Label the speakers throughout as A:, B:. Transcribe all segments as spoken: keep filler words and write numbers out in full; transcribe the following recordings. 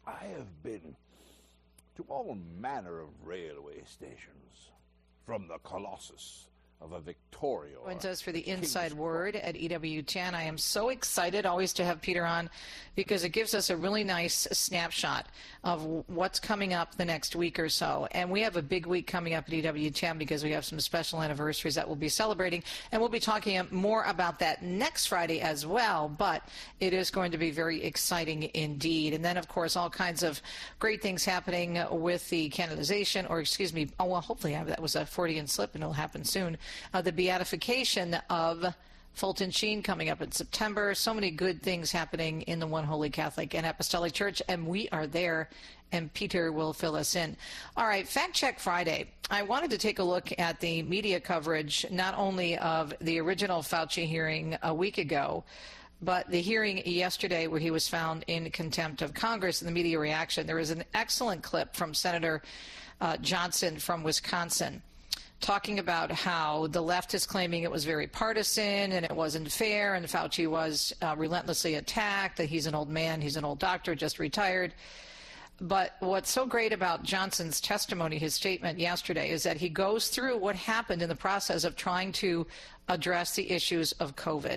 A: I have been to all manner of railway stations, from the Colossus of a Victoria.
B: Joins us for the Inside Word at E W ten. I am so excited always to have Peter on because it gives us a really nice snapshot of what's coming up the next week or so. And we have a big week coming up at E W ten because we have some special anniversaries that we'll be celebrating. And we'll be talking more about that next Friday as well. But it is going to be very exciting indeed. And then, of course, all kinds of great things happening with the canonization, or excuse me, oh, well, hopefully that was a Freudian slip and it'll happen soon. Uh, the beatification of Fulton Sheen coming up in September. So many good things happening in the One Holy Catholic and Apostolic Church, and we are there, and Peter will fill us in. All right, Fact Check Friday. I wanted to take a look at the media coverage, not only of the original Fauci hearing a week ago, but the hearing yesterday where he was found in contempt of Congress and the media reaction. There was an excellent clip from Senator uh, Johnson from Wisconsin, talking about how the left is claiming it was very partisan and it wasn't fair, and Fauci was uh, relentlessly attacked, that he's an old man, he's an old doctor, just retired. But what's so great about Johnson's testimony, his statement yesterday, is that he goes through what happened in the process of trying to address the issues of COVID.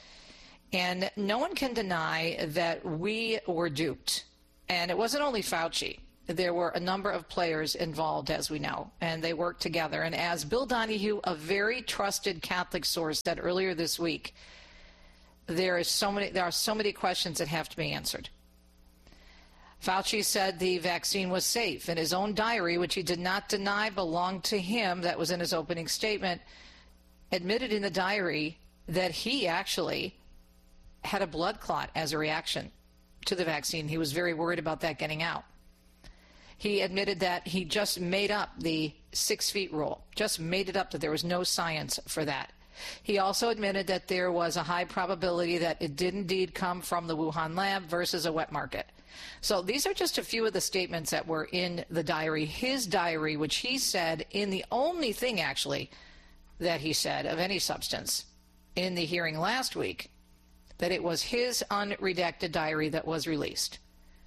B: And no one can deny that we were duped. And it wasn't only Fauci. There were a number of players involved, as we know, and they worked together. And as Bill Donahue, a very trusted Catholic source, said earlier this week, there is so many, there are so many questions that have to be answered. Fauci said the vaccine was safe. In his own diary, which he did not deny belonged to him, that was in his opening statement, admitted in the diary that he actually had a blood clot as a reaction to the vaccine. He was very worried about that getting out. He admitted that he just made up the six feet rule, just made it up, that there was no science for that. He also admitted that there was a high probability that it did indeed come from the Wuhan lab versus a wet market. So these are just a few of the statements that were in the diary, his diary, which he said in the only thing actually that he said of any substance in the hearing last week, that it was his unredacted diary that was released.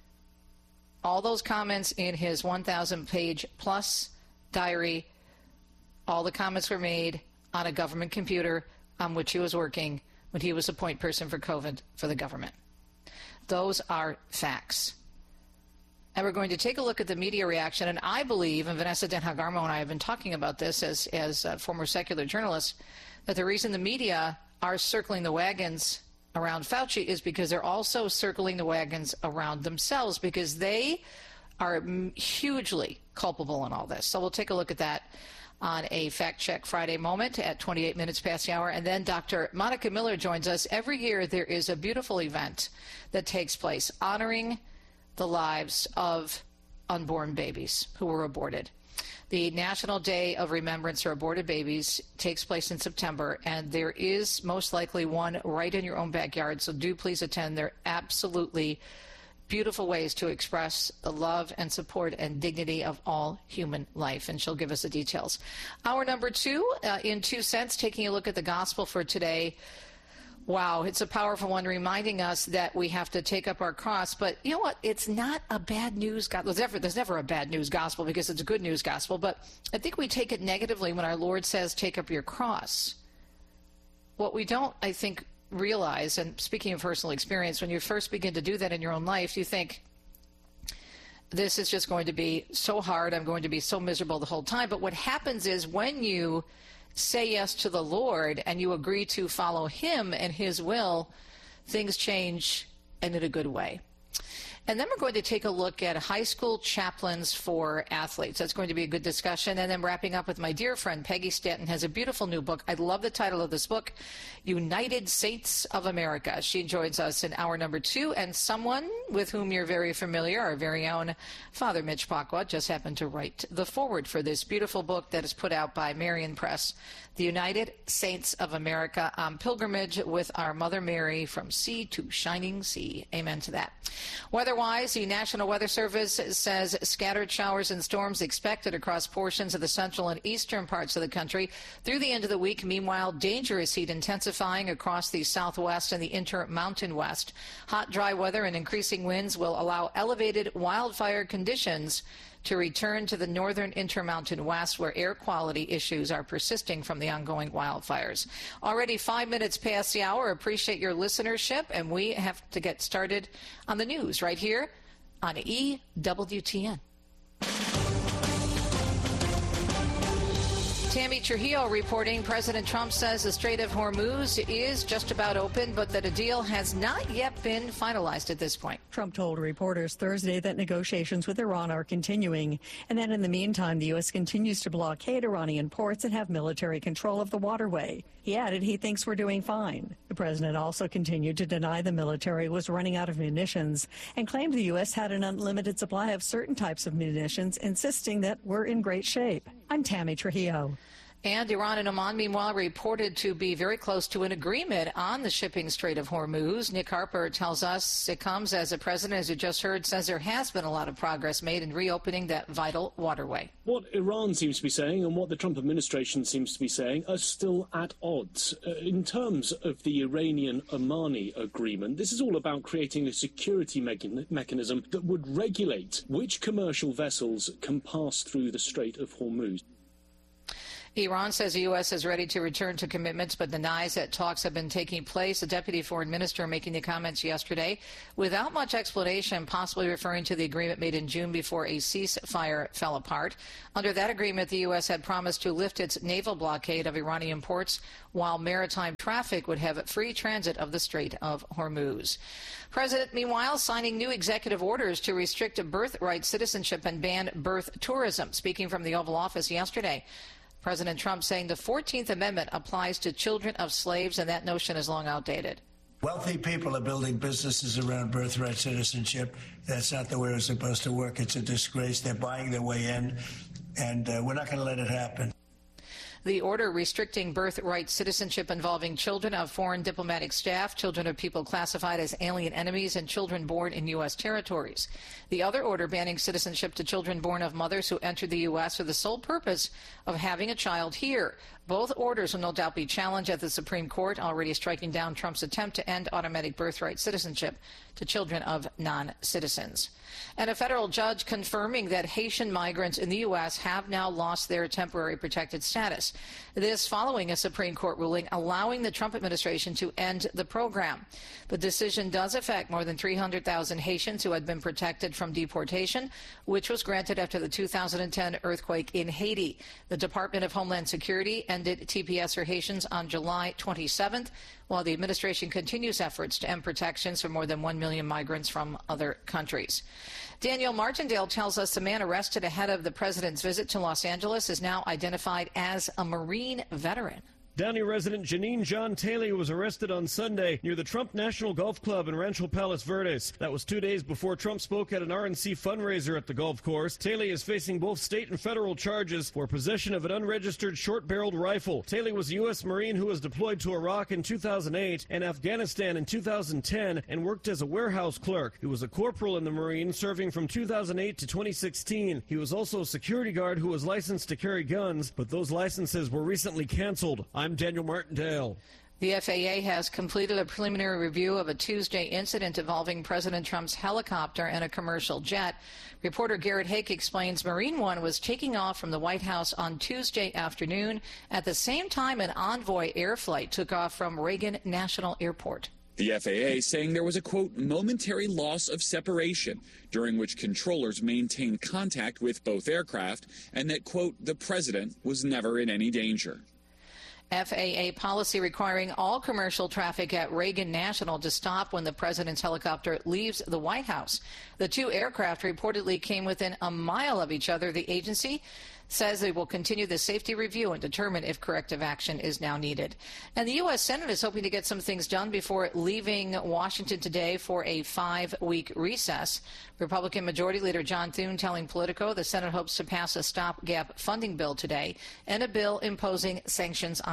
B: All those comments in his one thousand page plus diary, all the comments were made on a government computer on which he was working when he was a point person for COVID for the government. Those are facts. And we're going to take a look at the media reaction. And I believe, and Vanessa Denhagarmo and I have been talking about this as, as uh, former secular journalists, that the reason the media are circling the wagons around Fauci is because they're also circling the wagons around themselves, because they are hugely culpable in all this. So we'll take a look at that on a Fact Check Friday moment at twenty-eight minutes past the hour. And then Doctor Monica Miller joins us. Every year there is a beautiful event that takes place honoring the lives of unborn babies who were aborted. The National Day of Remembrance for Aborted Babies takes place in September, and there is most likely one right in your own backyard, so do please attend. They're absolutely beautiful ways to express the love and support and dignity of all human life, and she'll give us the details. Hour number two, uh, in two cents, taking a look at the gospel for today. Wow, it's a powerful one, reminding us that we have to take up our cross. But you know what? It's not a bad news gospel. There's never, there's never a bad news gospel because it's a good news gospel. But I think we take it negatively when our Lord says, take up your cross. What we don't, I think, realize, and speaking of personal experience, when you first begin to do that in your own life, you think, this is just going to be so hard. I'm going to be so miserable the whole time. But what happens is when you say yes to the Lord and you agree to follow him and his will, things change, and in a good way. And then we're going to take a look at high school chaplains for athletes. That's going to be a good discussion. And then wrapping up with my dear friend Peggy Stanton has a beautiful new book. I love the title of this book, United Saints of America. She joins us in hour number two. And someone with whom you're very familiar, our very own Father Mitch Pacwa, just happened to write the foreword for this beautiful book that is put out by Marian Press, The United Saints of America, on pilgrimage with our Mother Mary from sea to shining sea. Amen to that. Weather Weather-wise, the National Weather Service says scattered showers and storms expected across portions of the central and eastern parts of the country through the end of the week. Meanwhile, dangerous heat intensifying across the southwest and the Intermountain West. Hot, dry weather and increasing winds will allow elevated wildfire conditions to return to the northern Intermountain West, where air quality issues are persisting from the ongoing wildfires. Already five minutes past the hour. Appreciate your listenership, and we have to get started on the news right here on E W T N. Tammy Trujillo reporting President Trump says the Strait of Hormuz is just about open, but that a deal has not yet been finalized at this point.
C: Trump told reporters Thursday that negotiations with Iran are continuing, and that in the meantime, the U S continues to blockade Iranian ports and have military control of the waterway. He added he thinks we're doing fine. The president also continued to deny the military was running out of munitions and claimed the U S had an unlimited supply of certain types of munitions, insisting that we're in great shape. I'm Tammy Trujillo.
B: And Iran and Oman, meanwhile, reported to be very close to an agreement on the shipping Strait of Hormuz. Nick Harper tells us it comes as the president, as you just heard, says there has been a lot of progress made in reopening that vital waterway.
D: What Iran seems to be saying and what the Trump administration seems to be saying are still at odds. Uh, in terms of the Iranian-Omani agreement, this is all about creating a security me- mechanism that would regulate which commercial vessels can pass through the Strait of Hormuz.
B: Iran says the U S is ready to return to commitments, but denies that talks have been taking place. The deputy foreign minister making the comments yesterday without much explanation, possibly referring to the agreement made in June before a ceasefire fell apart. Under that agreement, the U S had promised to lift its naval blockade of Iranian ports, while maritime traffic would have free transit of the Strait of Hormuz. President, meanwhile, signing new executive orders to restrict birthright citizenship and ban birth tourism. Speaking from the Oval Office yesterday, President Trump saying the fourteenth Amendment applies to children of slaves, and that notion is long outdated.
E: Wealthy people are building businesses around birthright citizenship. That's not the way it's supposed to work. It's a disgrace. They're buying their way in, and uh, we're not going to let it happen.
B: The order restricting birthright citizenship involving children of foreign diplomatic staff, children of people classified as alien enemies, and children born in U S territories. The other order banning citizenship to children born of mothers who entered the U S for the sole purpose of having a child here. Both orders will no doubt be challenged at the Supreme Court, already striking down Trump's attempt to end automatic birthright citizenship to children of non-citizens. And a federal judge confirming that Haitian migrants in the U S have now lost their temporary protected status. This following a Supreme Court ruling allowing the Trump administration to end the program. The decision does affect more than three hundred thousand Haitians who had been protected from deportation, which was granted after the two thousand ten earthquake in Haiti. The Department of Homeland Security ended T P S for Haitians on July twenty-seventh, while the administration continues efforts to end protections for more than one million migrants from other countries. Daniel Martindale tells us the man arrested ahead of the president's visit to Los Angeles is now identified as a Marine veteran.
F: Downey resident Janine John Taylor was arrested on Sunday near the Trump National Golf Club in Rancho Palos Verdes. That was two days before Trump spoke at an R N C fundraiser at the golf course. Taylor is facing both state and federal charges for possession of an unregistered short-barreled rifle. Taylor was a U S Marine who was deployed to Iraq in two thousand eight and Afghanistan in two thousand ten and worked as a warehouse clerk. He was a corporal in the Marines, serving from two thousand eight to twenty sixteen. He was also a security guard who was licensed to carry guns, but those licenses were recently canceled. I'm Daniel Martindale.
B: The F A A has completed a preliminary review of a Tuesday incident involving President Trump's helicopter and a commercial jet. Reporter Garrett Hake explains Marine One was taking off from the White House on Tuesday afternoon. At the same time, an Envoy air flight took off from Reagan National Airport.
G: The F A A saying there was a, quote, momentary loss of separation during which controllers maintained contact with both aircraft and that, quote, the president was never in any danger.
B: F A A policy requiring all commercial traffic at Reagan National to stop when the president's helicopter leaves the White House. The two aircraft reportedly came within a mile of each other. The agency says they will continue the safety review and determine if corrective action is now needed. And the U S Senate is hoping to get some things done before leaving Washington today for a five-week recess. Republican Majority Leader John Thune telling Politico the Senate hopes to pass a stopgap funding bill today and a bill imposing sanctions on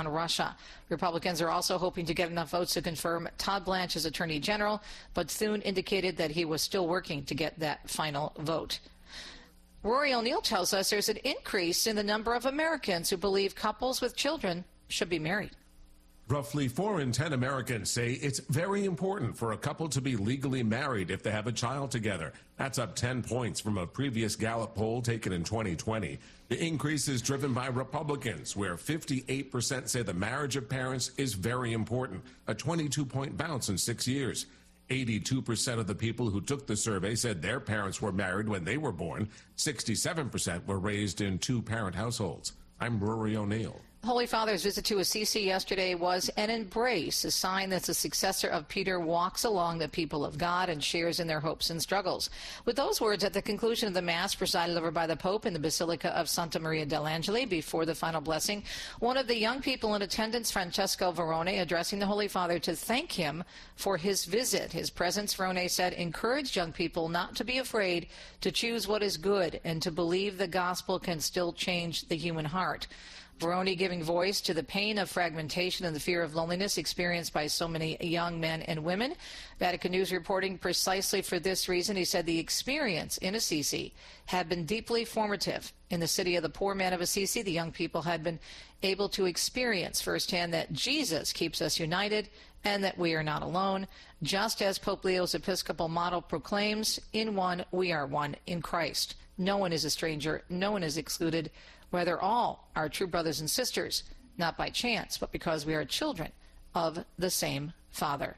B: on Russia. Republicans are also hoping to get enough votes to confirm Todd Blanche as Attorney General, but Thune indicated that he was still working to get that final vote. Rory O'Neill tells us there's an increase in the number of Americans who believe couples with children should be married.
H: Roughly four in ten Americans say it's very important for a couple to be legally married if they have a child together. That's up ten points from a previous Gallup poll taken in twenty twenty. The increase is driven by Republicans, where fifty-eight percent say the marriage of parents is very important, a twenty-two point bounce in six years. eighty-two percent of the people who took the survey said their parents were married when they were born. sixty-seven percent were raised in two-parent households. I'm Rory O'Neill.
B: Holy Father's visit to Assisi yesterday was an embrace, a sign that the successor of Peter walks along the people of God and shares in their hopes and struggles. With those words at the conclusion of the Mass presided over by the Pope in the Basilica of Santa Maria dell'Angeli before the final blessing, one of the young people in attendance, Francesco Varone, addressing the Holy Father to thank him for his visit. His presence, Varone said, encouraged young people not to be afraid to choose what is good and to believe the gospel can still change the human heart. Varone giving voice to the pain of fragmentation and the fear of loneliness experienced by so many young men and women. Vatican News reporting precisely for this reason. He said the experience in Assisi had been deeply formative. In the city of the poor man of Assisi, the young people had been able to experience firsthand that Jesus keeps us united and that we are not alone. Just as Pope Leo's episcopal motto proclaims, in one we are one in Christ. No one is a stranger, no one is excluded. Whether all are true brothers and sisters, not by chance, but because we are children of the same Father.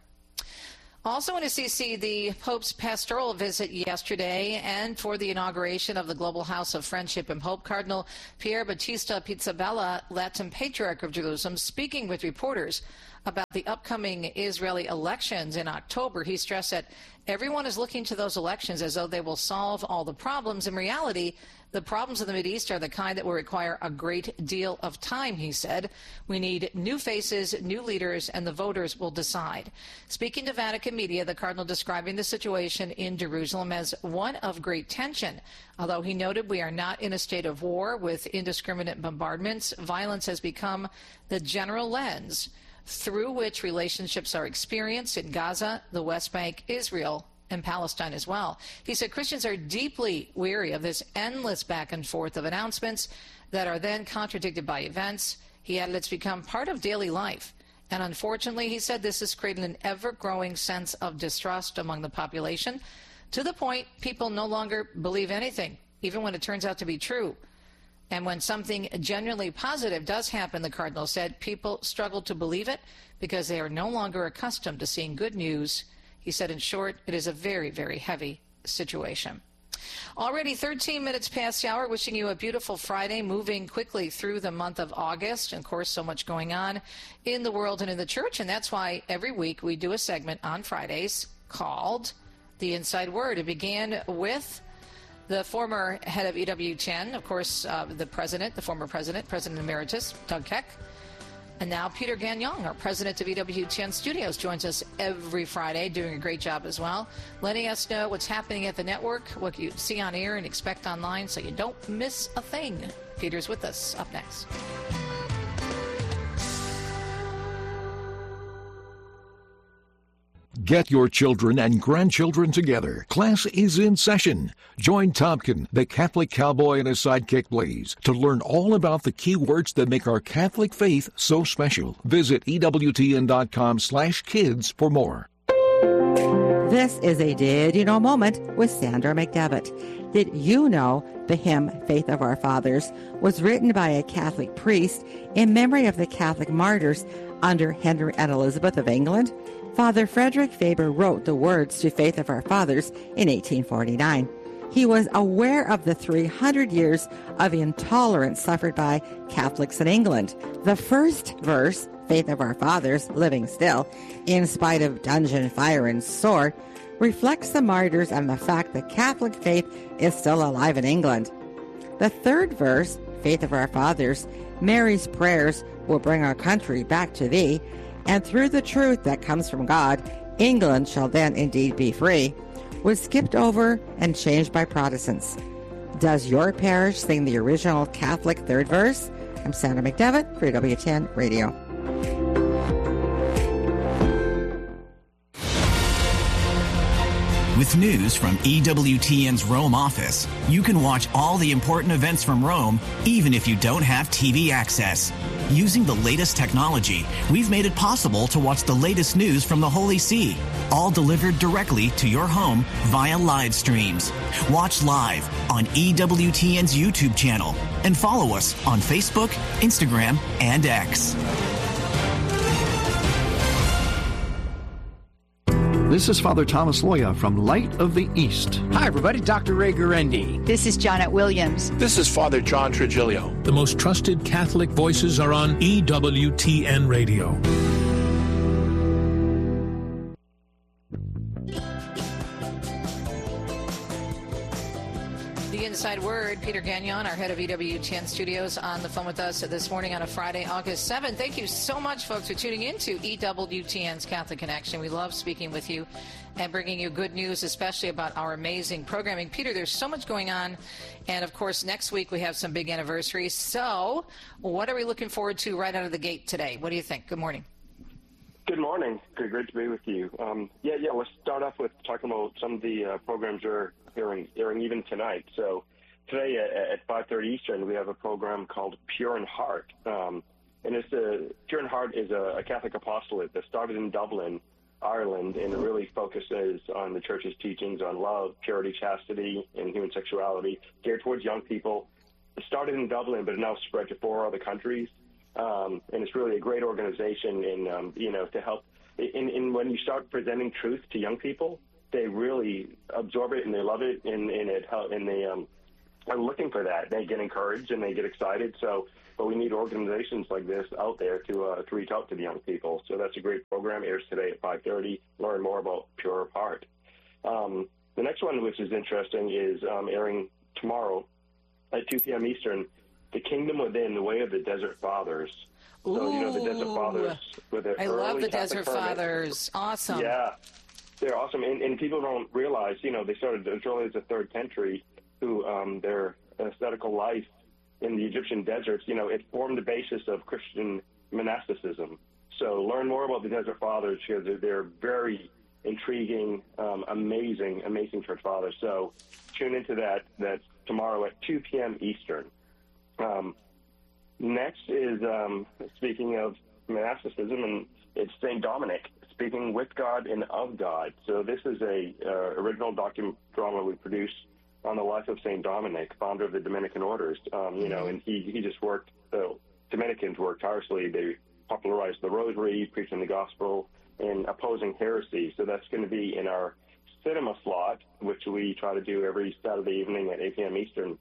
B: Also in Assisi, the Pope's pastoral visit yesterday and for the inauguration of the Global House of Friendship and Hope, Cardinal Pier Battista Pizzaballa, Latin Patriarch of Jerusalem, speaking with reporters about the upcoming Israeli elections in October. He stressed that everyone is looking to those elections as though they will solve all the problems. In reality, the problems of the Mideast are the kind that will require a great deal of time, he said. We need new faces, new leaders, and the voters will decide. Speaking to Vatican media, the Cardinal describing the situation in Jerusalem as one of great tension. Although he noted we are not in a state of war with indiscriminate bombardments, violence has become the general lens through which relationships are experienced in Gaza, the West Bank, Israel, and Palestine as well. He said Christians are deeply weary of this endless back and forth of announcements that are then contradicted by events. He added it's become part of daily life. And unfortunately, he said this has created an ever-growing sense of distrust among the population, to the point people no longer believe anything, even when it turns out to be true. And when something genuinely positive does happen, the Cardinal said, people struggle to believe it because they are no longer accustomed to seeing good news. He said, in short, it is a very, very heavy situation. Already thirteen minutes past the hour, wishing you a beautiful Friday, moving quickly through the month of August. And, of course, so much going on in the world and in the church. And that's why every week we do a segment on Fridays called The Inside Word. It began with the former head of E W ten, of course, uh, the president, the former president, President Emeritus, Doug Keck. And now Peter Gagnon, our president of E W ten Studios, joins us every Friday, doing a great job as well, letting us know what's happening at the network, what you see on air and expect online, so you don't miss a thing. Peter's with us. Up next.
I: Get your children and grandchildren together. Class is in session. Join Tompkin, the Catholic cowboy, and his sidekick Blaze to learn all about the key words that make our Catholic faith so special. Visit E W T N dot com slash kids for more.
J: This is a Did You Know moment with Sandra McDevitt. Did you know the hymn Faith of Our Fathers was written by a Catholic priest in memory of the Catholic martyrs under Henry and Elizabeth of England? Father Frederick Faber wrote the words to Faith of Our Fathers in eighteen forty-nine. He was aware of the three hundred years of intolerance suffered by Catholics in England. The first verse, Faith of Our Fathers, living still, in spite of dungeon, fire, and sword, reflects the martyrs and the fact that Catholic faith is still alive in England. The third verse, Faith of Our Fathers, Mary's prayers will bring our country back to thee, and through the truth that comes from God, England shall then indeed be free, was skipped over and changed by Protestants. Does your parish sing the original Catholic third verse? I'm Sandra McDevitt for E W ten Radio.
K: With news from E W T N's Rome office, you can watch all the important events from Rome, even if you don't have T V access. Using the latest technology, we've made it possible to watch the latest news from the Holy See, all delivered directly to your home via live streams. Watch live on E W T N's YouTube channel and follow us on Facebook, Instagram, and X.
I: This is Father Thomas Loya from Light of the East.
L: Hi, everybody. Doctor Ray Guarendi.
M: This is Janet Williams.
N: This is Father John Trigilio.
O: The most trusted Catholic voices are on E W T N Radio.
B: Inside Word, Peter Gagnon, our head of E W T N Studios, on the phone with us this morning on a Friday, August seventh. Thank you so much, folks, for tuning in to E W T N's Catholic Connection. We love speaking with you and bringing you good news, especially about our amazing programming. Peter, there's so much going on, and, of course, next week we have some big anniversaries. So what are we looking forward to right out of the gate today? What do you think? Good morning.
P: Good morning. Good, great to be with you. Um, yeah, yeah, let's start off with talking about some of the uh, programs we're airing, airing even tonight. So today at, at five thirty Eastern, we have a program called Pure in Heart. Um, and it's a, Pure in Heart is a, a Catholic apostolate that started in Dublin, Ireland, and it really focuses on the Church's teachings on love, purity, chastity, and human sexuality, geared towards young people. It started in Dublin, but it now spread to four other countries. Um, and it's really a great organization in, um, you know, to help. In, in when you start presenting truth to young people, they really absorb it and they love it, and, and it and they um, are looking for that. They get encouraged and they get excited. So, but we need organizations like this out there to uh, to reach out to the young people. So that's a great program. It airs today at five thirty. Learn more about Pure of Heart. Um, the next one, which is interesting, is um, airing tomorrow at two p.m. Eastern. The Kingdom Within, the Way of the Desert Fathers.
B: Ooh,
P: so, you know, the Desert Fathers. With
B: I love the
P: Catholic
B: Desert
P: hermits.
B: Fathers. Awesome.
P: Yeah, they're awesome. And, and people don't realize, you know, they started as early as the third century, who um, their ascetical life in the Egyptian deserts, you know, it formed the basis of Christian monasticism. So learn more about the Desert Fathers, because they're, they're very intriguing, um, amazing, amazing church fathers. So tune into that. That's tomorrow at two p.m. Eastern. Um, next is, um, speaking of monasticism, and it's Saint Dominic, Speaking with God and of God. So this is a uh, original document drama we produced on the life of Saint Dominic, founder of the Dominican orders. Um, you know, and he, he just worked, the Dominicans worked tirelessly. They popularized the rosary, preaching the gospel, and opposing heresy. So that's going to be in our cinema slot, which we try to do every Saturday evening at eight p.m. Eastern.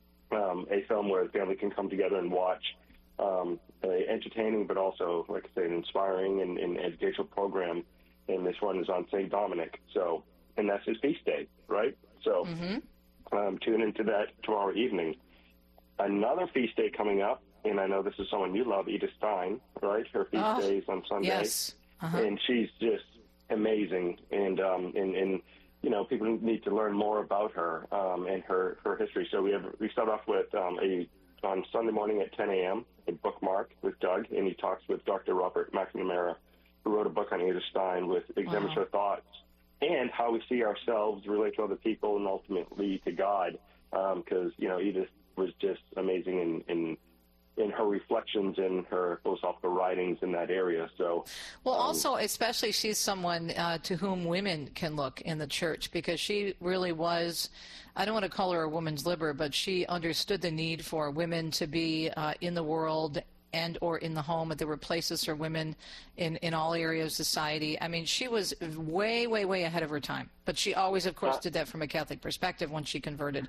P: Um, a film where the family can come together and watch um, an entertaining, but also, like I say, an inspiring and, and educational program. And this one is on Saint Dominic. So, and that's his feast day, right? So, mm-hmm. um, tune into that tomorrow evening. Another feast day coming up, and I know this is someone you love, Edith Stein, right? Her feast oh, day is on Sunday,
B: yes. uh-huh.
P: and she's just amazing. And um, and and. You know, people need to learn more about her um, and her, her history. So we have we start off with um, a on Sunday morning at ten a.m. a bookmark with Doug, and he talks with Doctor Robert McNamara, who wrote a book on Edith Stein with examines wow. her thoughts and how we see ourselves, relate to other people, and ultimately to God. Because um, you know, Edith was just amazing in, in in her reflections and her philosophical writings in that area. So,
B: well,
P: um,
B: also, especially she's someone uh, to whom women can look in the church, because she really was, I don't want to call her a woman's liberal, but she understood the need for women to be uh, in the world and or in the home. There were places for women in, in all areas of society. I mean, she was way, way, way ahead of her time. But she always, of course, uh, did that from a Catholic perspective when she converted.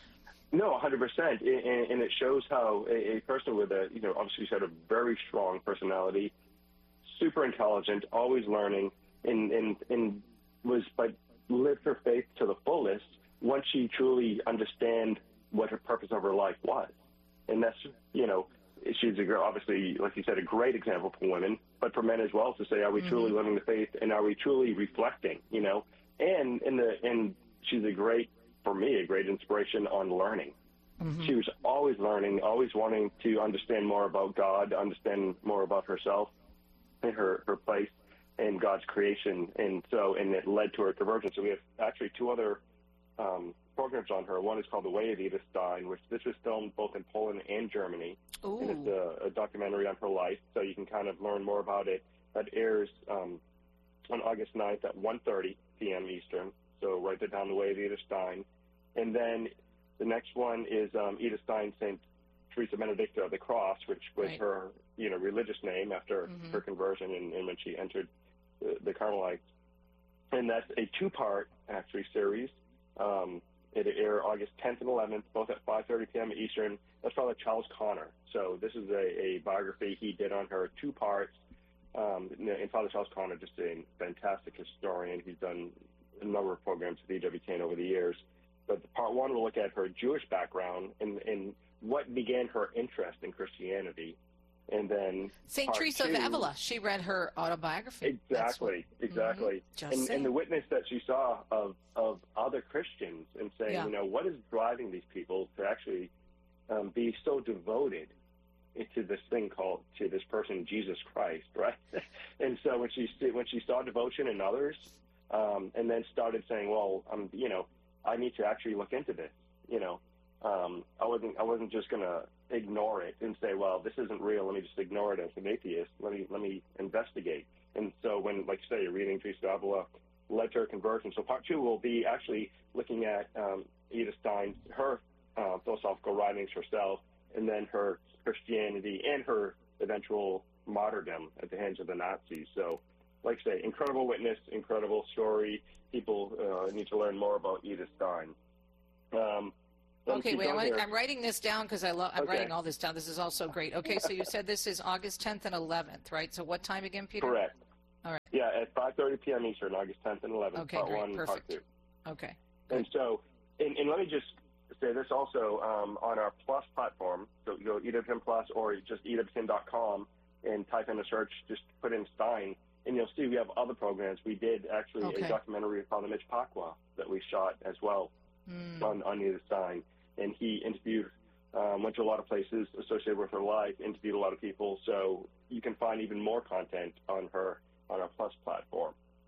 P: No, one hundred percent, and, and it shows how a, a person with a, you know, obviously she's had a very strong personality, super intelligent, always learning, and, and, and was, but lived her faith to the fullest once she truly understand what her purpose of her life was. And that's, you know, she's a, obviously, like you said, a great example for women, but for men as well, to say, are we mm-hmm. truly living the faith, and are we truly reflecting, you know? And, and, the, and she's a great, for me, a great inspiration on learning.
B: Mm-hmm.
P: She was always learning, always wanting to understand more about God, understand more about herself and her, her place in God's creation. And so, and it led to her conversion. So we have actually two other um, programs on her. One is called The Way of Edith Stein, which this was filmed both in Poland and Germany.
B: Ooh.
P: And it's a, a documentary on her life, so you can kind of learn more about it. That airs um, on August ninth at one thirty p.m. Eastern. So write that down, The Way of Edith Stein. And then the next one is um, Edith Stein, Saint Teresa Benedicta of the Cross, which was
B: right.
P: her, you know, religious name after
B: mm-hmm.
P: her conversion and, and when she entered the, the Carmelites. And that's a two-part, actually, series. Um, it aired August tenth and eleventh, both at five thirty p.m. Eastern. That's Father Charles Connor. So this is a, a biography he did on her, two parts. Um, and Father Charles Connor, just a fantastic historian. He's done a number of programs with E W T N over the years. But the part one will look at her Jewish background and, and what began her interest in Christianity. And then
B: Saint Teresa of Avila, she read her autobiography.
P: Exactly, what, exactly.
B: Mm-hmm,
P: and, and the witness that she saw of, of other Christians and saying,
B: yeah.
P: you know, what is driving these people to actually um, be so devoted to this thing called, to this person, Jesus Christ, right? And so when she when she saw devotion in others, um, and then started saying, well, um, you know, I need to actually look into this, you know, um, I wasn't I wasn't just going to ignore it and say, well, this isn't real. Let me just ignore it as an atheist. Let me let me investigate. And so when, like you say, you're reading Teresa of Avila led to her conversion. So part two will be actually looking at um, Edith Stein, her uh, philosophical writings herself, and then her Christianity and her eventual martyrdom at the hands of the Nazis. So, like I say, incredible witness, incredible story. People uh, need to learn more about Edith Stein. Um,
B: okay, wait, I'm, I'm writing this down because I love. I'm
P: okay.
B: writing all this down. This is also great. Okay, so you said this is August tenth and eleventh, right? So what time again, Peter?
P: Correct.
B: All right.
P: Yeah, at five thirty p.m. Eastern, August tenth and eleventh,
B: okay,
P: part
B: great.
P: one,
B: Perfect.
P: part two.
B: Okay.
P: And so, and, and let me just say this also um, on our Plus platform. So you go E W T N Plus or just E W T N dot com and type in a search, just put in Stein, and you'll see we have other programs. We did actually
B: okay.
P: a documentary with Father Mitch Pacwa that we shot as well
B: mm.
P: on, on Edith Stein. And he interviewed, um, went to a lot of places associated with her life, interviewed a lot of people. So you can find even more content on her on our Plus platform.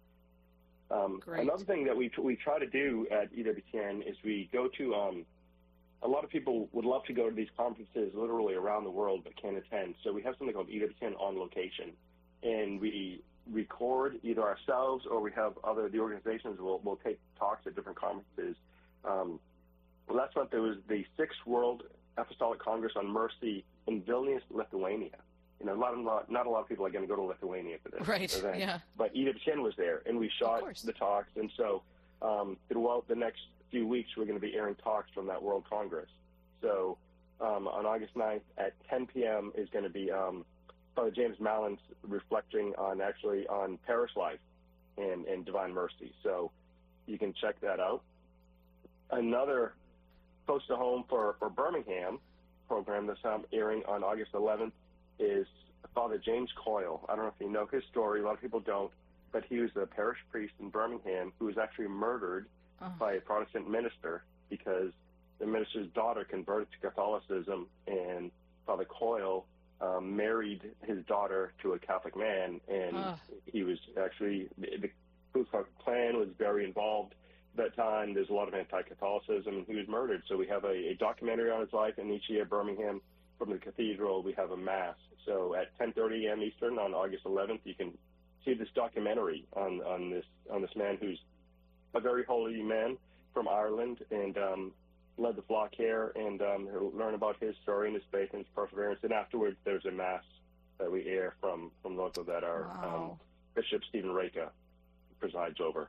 P: Um, another thing that we we try to do at E W T N is we go to um, a lot of people would love to go to these conferences literally around the world but can't attend. So we have something called E W T N On Location, and we record either ourselves or we have other the organizations will will take talks at different conferences. Um, last month there was the Sixth World Apostolic Congress on Mercy in Vilnius, Lithuania. You know, a lot of, not a lot of people are going to go to Lithuania for this
B: right,
P: event.
B: Yeah.
P: But E W T N was there, and we shot the talks. And so um, throughout the next few weeks, we're going to be airing talks from that World Congress. So um, on August ninth at ten p.m. is going to be um, Father James Mallon's reflecting on actually on parish life and, and divine mercy. So you can check that out. Another close to home for, for Birmingham program that's um, airing on August eleventh is Father James Coyle. I don't know if you know his story. A lot of people don't, but he was a parish priest in Birmingham who was actually murdered oh. by a Protestant minister because the minister's daughter converted to Catholicism, and Father Coyle um, married his daughter to a Catholic man, and oh. he was actually, the Ku Klux Klan was very involved at that time. There's a lot of anti-Catholicism, and he was murdered. So we have a, a documentary on his life, and each year Birmingham, from the cathedral, we have a mass. So at ten thirty a.m. Eastern on August eleventh, you can see this documentary on, on this on this man who's a very holy man from Ireland and um, led the flock here, and um, learn about his story and his faith and his perseverance. And afterwards, there's a mass that we air from from local that our
B: wow.
P: um, Bishop Stephen Reka presides over.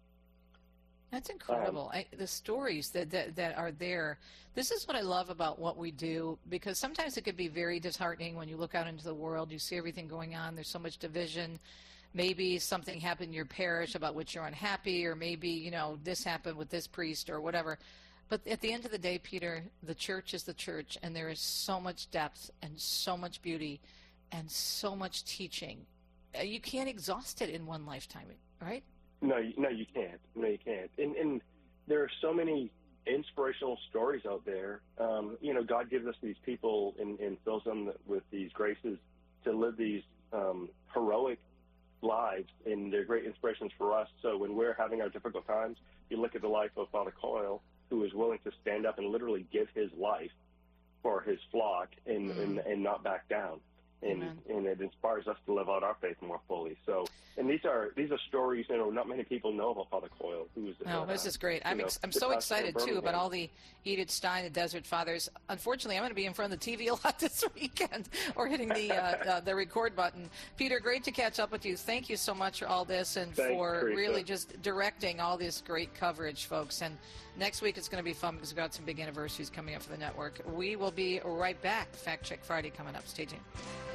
B: That's incredible. Um, I, the stories that, that that are there. This is what I love about what we do, because sometimes it could be very disheartening when you look out into the world. You see everything going on. There's so much division. Maybe something happened in your parish about which you're unhappy, or maybe, you know, this happened with this priest or whatever. But at the end of the day, Peter, the church is the church, and there is so much depth and so much beauty and so much teaching. You can't exhaust it in one lifetime, right?
P: No, no, you can't. No, you can't. And, and there are so many inspirational stories out there. Um, you know, God gives us these people and, and fills them with these graces to live these um, heroic lives, and they're great inspirations for us. So when we're having our difficult times, you look at the life of Father Coyle, who is willing to stand up and literally give his life for his flock and, mm. and, and not back down. And, and it inspires us to live out our faith more fully. So, and these are these are stories, you know, not many people know about Father Coyle. Who's
B: no, uh, this is great. I'm
P: know,
B: ex- I'm so excited too about all the Edith Stein, the Desert Fathers. Unfortunately, I'm going to be in front of the T V a lot this weekend, or hitting the uh, uh, the record button. Peter, great to catch up with you. Thank you so much for all this and
P: Thanks,
B: for
P: Teresa.
B: really just directing all this great coverage, folks. And next week it's going to be fun because we've got some big anniversaries coming up for the network. We will be right back. Fact Check Friday coming up. Stay tuned.